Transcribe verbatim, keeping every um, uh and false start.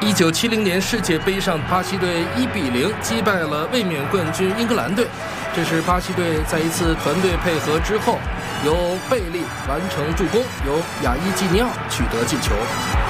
一九七零年世界杯上，巴西队一比零击败了卫冕冠军英格兰队。这是巴西队在一次团队配合之后，由贝利完成助攻，由亚伊季尼奥取得进球。